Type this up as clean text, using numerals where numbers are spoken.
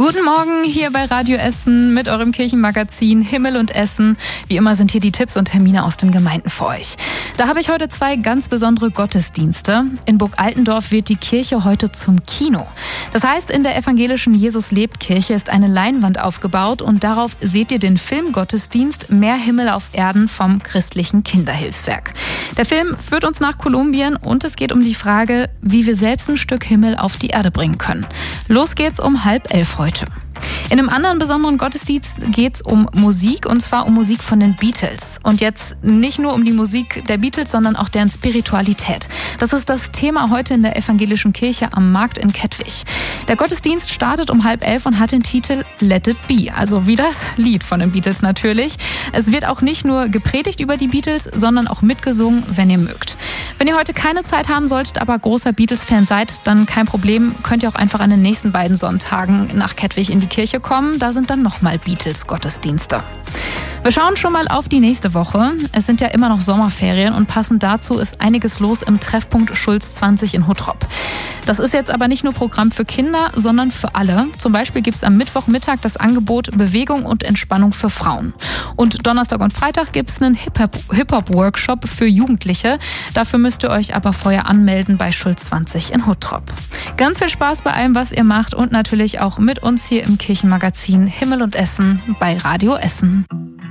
Guten Morgen hier bei Radio Essen mit eurem Kirchenmagazin Himmel und Essen. Wie immer sind hier die Tipps und Termine aus den Gemeinden für euch. Da habe ich heute 2 ganz besondere Gottesdienste. In Burg Altendorf wird die Kirche heute zum Kino. Das heißt, in der evangelischen Jesus-lebt-Kirche ist eine Leinwand aufgebaut und darauf seht ihr den Filmgottesdienst Mehr Himmel auf Erden vom christlichen Kinderhilfswerk. Der Film führt uns nach Kolumbien und es geht um die Frage, wie wir selbst ein Stück Himmel auf die Erde bringen können. Los geht's um 10:30 heute. In einem anderen besonderen Gottesdienst geht es um Musik, und zwar um Musik von den Beatles. Und jetzt nicht nur um die Musik der Beatles, sondern auch deren Spiritualität. Das ist das Thema heute in der evangelischen Kirche am Markt in Kettwig. Der Gottesdienst startet um 10:30 und hat den Titel Let It Be, also wie das Lied von den Beatles natürlich. Es wird auch nicht nur gepredigt über die Beatles, sondern auch mitgesungen, wenn ihr mögt. Wenn ihr heute keine Zeit haben solltet, aber großer Beatles-Fan seid, dann kein Problem, könnt ihr auch einfach an den nächsten beiden Sonntagen nach Kettwig in die Kirche kommen. Da sind dann nochmal Beatles-Gottesdienste. Wir schauen schon mal auf die nächste Woche. Es sind ja immer noch Sommerferien und passend dazu ist einiges los im Treffpunkt Schulz 20 in Huttrop. Das ist jetzt aber nicht nur Programm für Kinder, sondern für alle. Zum Beispiel gibt es am Mittwochmittag das Angebot Bewegung und Entspannung für Frauen. Und Donnerstag und Freitag gibt es einen Hip-Hop-Workshop für Jugendliche. Dafür müsst ihr euch aber vorher anmelden bei Schulz 20 in Huttrop. Ganz viel Spaß bei allem, was ihr macht und natürlich auch mit uns hier im Kirchenmagazin Himmel und Essen bei Radio Essen.